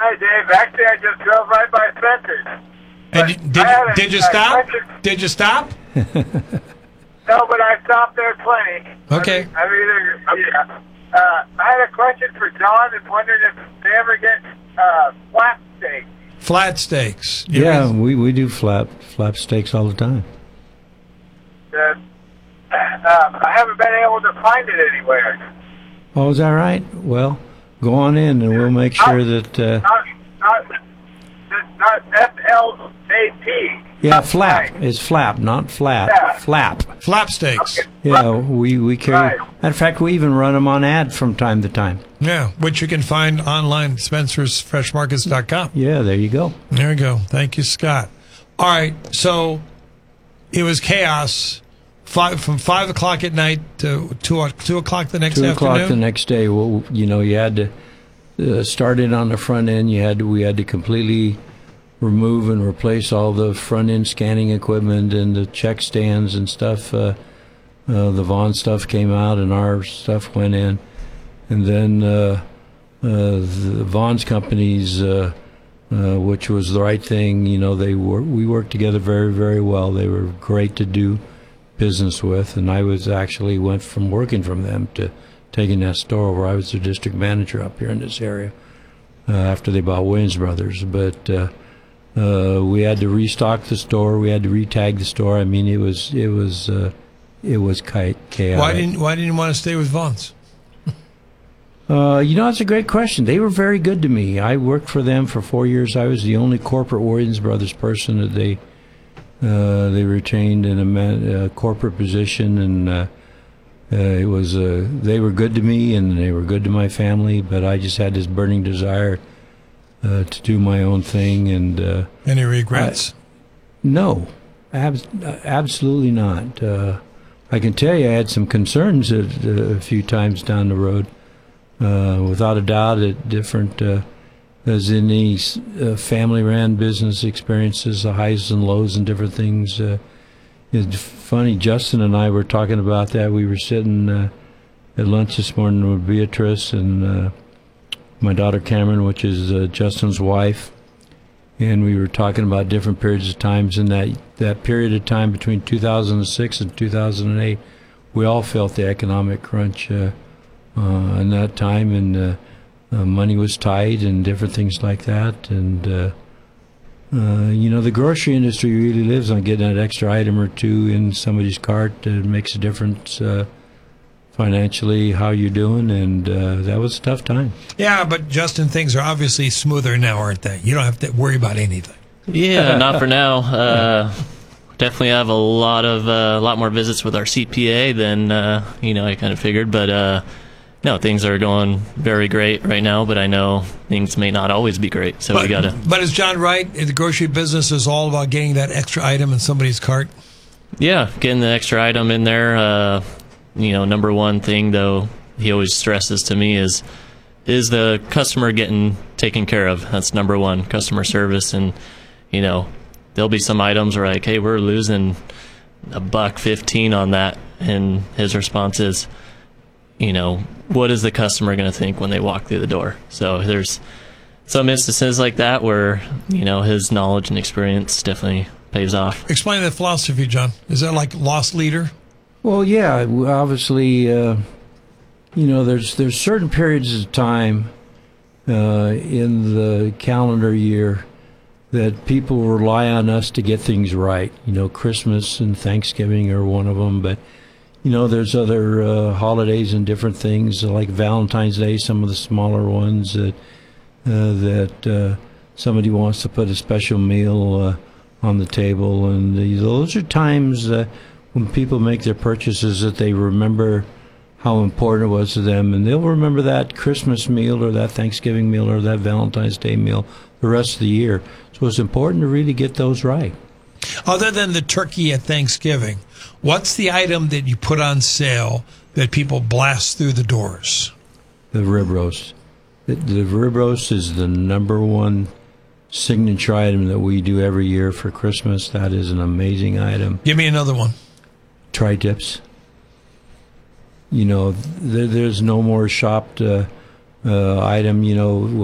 Hi, Dave. Actually, I just drove right by Spencer's. And did you stop? Did you stop? No, but I stopped there plenty. Okay. I had a question for John and wondered if they ever get flat steak. Flat steaks. Yeah, we do flap steaks all the time. I haven't been able to find it anywhere. Oh, is that right? Well, go on in and we'll make sure that... Not F-L-A-P. Yeah, flap. It's flap, not flat. Yeah. Flap. Flap steaks. Okay. Yeah, we carry... Right. Matter of fact, we even run them on ad from time to time. Yeah, which you can find online at spencersfreshmarkets.com. Yeah, there you go. There you go. Thank you, Scott. All right, so it was chaos from 5 o'clock at night to 2 o'clock the next 2 afternoon? o'clock the next day. Well, you had to start in on the front end. We had to completely remove and replace all the front end scanning equipment and the check stands and stuff. The Vaughn stuff came out and our stuff went in, and then the Vaughn's companies, which was the right thing. We worked together very, very well. They were great to do business with, and I went from working from them to taking that store where I was the district manager up here in this area after they bought Williams Brothers. But we had to restock the store. We had to retag the store. I mean, it was chaotic. Why didn't you want to stay with Vaughn's? That's a great question. They were very good to me. I worked for them for 4 years. I was the only corporate Williams Brothers person that they retained in a corporate position, and they were good to me and they were good to my family. But I just had this burning desire to do my own thing. And any regrets? No, absolutely not. I can tell you, I had some concerns a few times down the road. Without a doubt, at different. As in any family-ran business experiences, the highs and lows and different things. It's funny, Justin and I were talking about that. We were sitting at lunch this morning with Beatrice and my daughter Cameron, which is Justin's wife, and we were talking about different periods of times. In that period of time between 2006 and 2008, we all felt the economic crunch in that time, and money was tight and different things like that. And the grocery industry really lives on getting that extra item or two in somebody's cart. It makes a difference financially, how you're doing, and that was a tough time. Yeah, but Justin, things are obviously smoother now, aren't they? You don't have to worry about anything. Yeah, not for now. Definitely have a lot more visits with our CPA than I kind of figured, but no, things are going very great right now, but I know things may not always be great, so we got to... But is John right? The grocery business is all about getting that extra item in somebody's cart? Yeah, getting the extra item in there. Number one thing, though, he always stresses to me is the customer getting taken care of. That's number one, customer service. And, there'll be some items where like, hey, we're losing $1.15 on that, and his response is, what is the customer going to think when they walk through the door? So there's some instances like that where, his knowledge and experience definitely pays off. Explain that philosophy, John. Is that like loss leader? Well, yeah, obviously, there's certain periods of time in the calendar year that people rely on us to get things right. Christmas and Thanksgiving are one of them, but there's other holidays and different things like Valentine's Day, some of the smaller ones that somebody wants to put a special meal on the table. And those are times when people make their purchases that they remember how important it was to them. And they'll remember that Christmas meal or that Thanksgiving meal or that Valentine's Day meal the rest of the year. So it's important to really get those right. Other than the turkey at Thanksgiving, what's the item that you put on sale that people blast through the doors? The rib roast. The rib roast is the number one signature item that we do every year for Christmas. That is an amazing item. Give me another one. Tri-tips. There's no more shopped item,